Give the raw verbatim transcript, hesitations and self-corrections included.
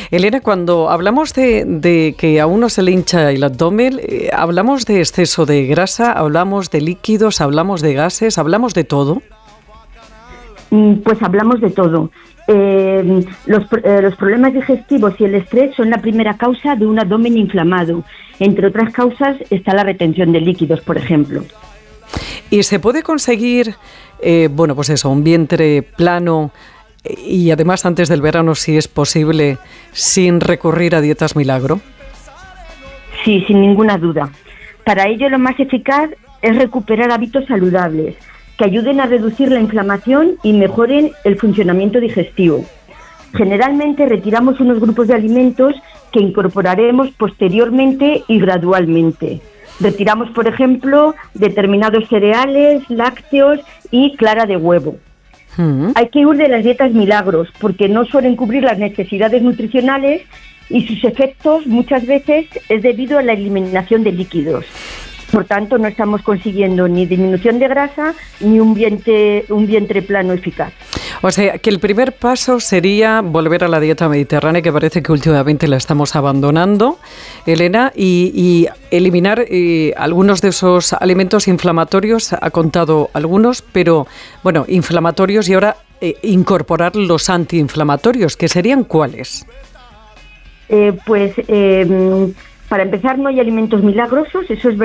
Elena, cuando hablamos de, de que a uno se le hincha el abdomen, eh, ¿hablamos de exceso de grasa, hablamos de líquidos, hablamos de gases, hablamos de todo? Pues hablamos de todo. Eh, los, eh, los problemas digestivos y el estrés son la primera causa de un abdomen inflamado. Entre otras causas está la retención de líquidos, por ejemplo. ¿Y se puede conseguir, eh, bueno, pues eso, un vientre plano y además antes del verano, si es posible, sin recurrir a dietas milagro? Sí, sin ninguna duda. Para ello lo más eficaz es recuperar hábitos saludables que ayuden a reducir la inflamación y mejoren el funcionamiento digestivo. Generalmente retiramos unos grupos de alimentos que incorporaremos posteriormente y gradualmente. Retiramos, por ejemplo, determinados cereales, lácteos y clara de huevo. Mm. Hay que huir de las dietas milagros porque no suelen cubrir las necesidades nutricionales y sus efectos muchas veces es debido a la eliminación de líquidos. Por tanto, no estamos consiguiendo ni disminución de grasa ni un vientre, un vientre plano eficaz. O sea, que el primer paso sería volver a la dieta mediterránea, que parece que últimamente la estamos abandonando, Elena, y, y eliminar eh, algunos de esos alimentos inflamatorios. Ha contado algunos, pero, bueno, inflamatorios, y ahora eh, incorporar los antiinflamatorios, ¿que serían cuáles? Eh, pues... Eh, Para empezar, no hay alimentos milagrosos, eso es verdad.